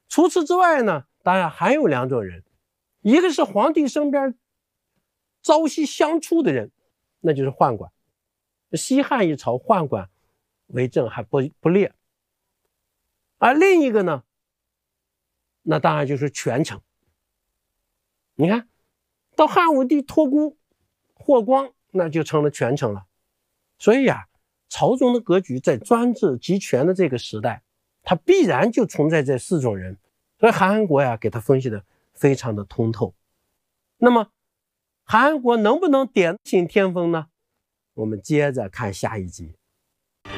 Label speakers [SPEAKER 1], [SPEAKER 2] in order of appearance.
[SPEAKER 1] 除此之外呢，当然还有2种人，一个是皇帝身边朝夕相处的人，那就是宦官。西汉一朝宦官为政还不劣。而另一个呢，那当然就是权臣。你看到汉武帝托孤霍光，那就成了权臣了。所以朝中的格局在专制集权的这个时代，它必然就存在这4种人。所以韩国给他分析的非常的通透。那么韩国能不能点醒天风呢？我们接着看下一集。